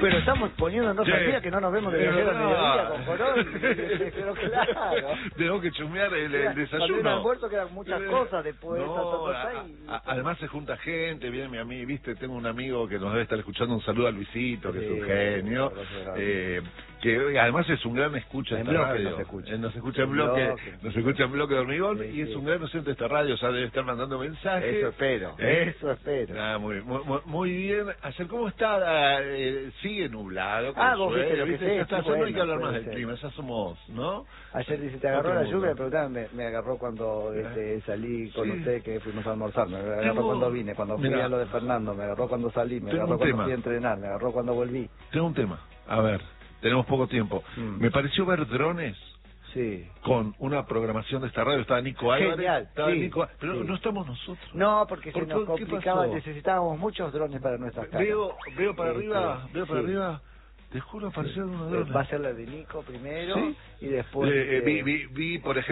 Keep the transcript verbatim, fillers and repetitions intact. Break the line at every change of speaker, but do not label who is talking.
Pero estamos poniéndonos al día que no nos vemos desde ayer al mediodía con Corón. Pero claro.
Tengo que chumear el, el desayuno.
Cuando el almuerzo quedan muchas cosas después.
No, a, a, además se junta gente, viene mi amigo, viste, tengo un amigo que nos debe estar escuchando, un saludo a Luisito, que sí, es un genio, eh, que además es un gran escucha
en
esta
bloque
radio.
Nos escucha.
Nos escucha en bloque, bloque. Nos escucha en bloque de hormigón, sí, y es sí. un gran docente de esta radio, o sea, debe estar mandando mensajes.
Eso espero, ¿eh? Eso espero.
Ah, muy, muy, muy bien. Ayer, ¿cómo está? Eh, sigue nublado.
Ah, vos viste lo que
¿viste?
sé.
Está,
Bueno,
no hay que hablar más
ser.
del clima, ya somos, ¿no?
Ayer dice, ¿te agarró la lluvia? Me preguntaban, me, me agarró cuando este, salí con sí. usted, que fuimos a almorzar, me agarró Tengo... cuando vine, cuando fui Mirá. a lo de Fernando, me agarró cuando salí, me
Tengo
agarró cuando
tema.
fui a entrenar, me agarró cuando volví.
Tengo un tema, a ver, tenemos poco tiempo. Mm. Me pareció ver drones.
Sí.
Con una programación de esta radio, estaba Nico Álvarez,
Genial,
estaba
sí,
Nico, pero
sí.
no estamos nosotros.
No, porque
¿Por
se nos
qué,
complicaba, necesitábamos muchos drones para nuestras casas.
Veo, veo para
sí,
arriba,
sí,
veo para
sí.
arriba, te juro, aparecieron sí. unos drones.
Va a ser la de Nico primero,
¿sí?
y después...
Eh, eh, vi, vi, vi, por ejemplo...